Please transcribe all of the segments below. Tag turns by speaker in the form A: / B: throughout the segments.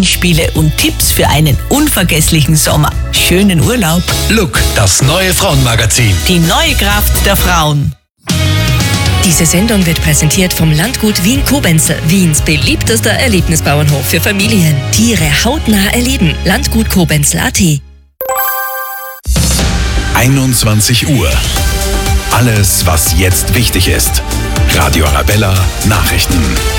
A: Gewinnspiele und Tipps für einen unvergesslichen Sommer. Schönen Urlaub.
B: Look, das neue Frauenmagazin.
A: Die neue Kraft der Frauen.
C: Diese Sendung wird präsentiert vom Landgut Wien-Koblenz, Wiens beliebtester Erlebnisbauernhof für Familien. Tiere hautnah erleben. Landgutkoblenz.at.
B: 21 Uhr. Alles, was jetzt wichtig ist. Radio Arabella Nachrichten.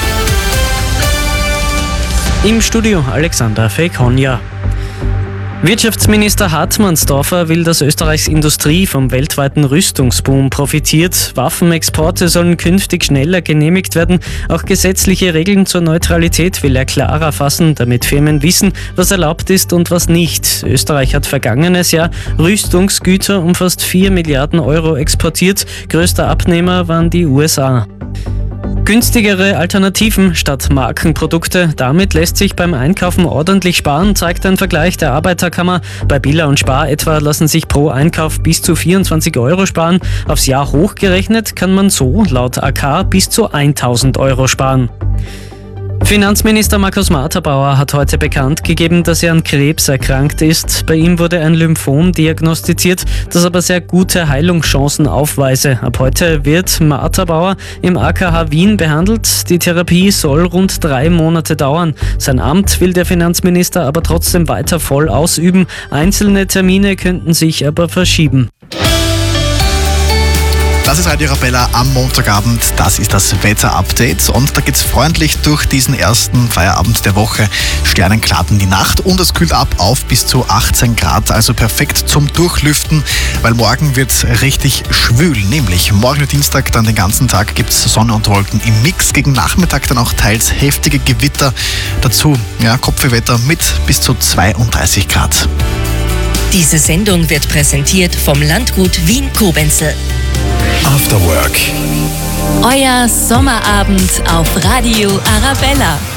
D: Im Studio Alexander Fekonja. Wirtschaftsminister Hartmannsdorfer will, dass Österreichs Industrie vom weltweiten Rüstungsboom profitiert. Waffenexporte sollen künftig schneller genehmigt werden. Auch gesetzliche Regeln zur Neutralität will er klarer fassen, damit Firmen wissen, was erlaubt ist und was nicht. Österreich hat vergangenes Jahr Rüstungsgüter um fast 4 Milliarden Euro exportiert. Größter Abnehmer waren die USA. Günstigere Alternativen statt Markenprodukte. Damit lässt sich beim Einkaufen ordentlich sparen, zeigt ein Vergleich der Arbeiterkammer. Bei Billa und Spar etwa lassen sich pro Einkauf bis zu 24 Euro sparen. Aufs Jahr hochgerechnet kann man so laut AK bis zu 1000 Euro sparen. Finanzminister Markus Marterbauer hat heute bekannt gegeben, dass er an Krebs erkrankt ist. Bei ihm wurde ein Lymphom diagnostiziert, das aber sehr gute Heilungschancen aufweise. Ab heute wird Marterbauer im AKH Wien behandelt. Die Therapie soll rund 3 Monate dauern. Sein Amt will der Finanzminister aber trotzdem weiter voll ausüben. Einzelne Termine könnten sich aber verschieben.
E: Das ist Radio Arabella am Montagabend. Das ist das Wetter-Update. Und da geht's freundlich durch diesen ersten Feierabend der Woche. Sternenklar in die Nacht und es kühlt ab auf bis zu 18 Grad. Also perfekt zum Durchlüften, weil morgen wird's richtig schwül. Nämlich morgen Dienstag, dann den ganzen Tag gibt's Sonne und Wolken im Mix. Gegen Nachmittag dann auch teils heftige Gewitter. Dazu Kopfwehwetter mit bis zu 32 Grad.
C: Diese Sendung wird präsentiert vom Landgut Wien-Koblenz.
B: After Work.
C: Euer Sommerabend auf Radio Arabella.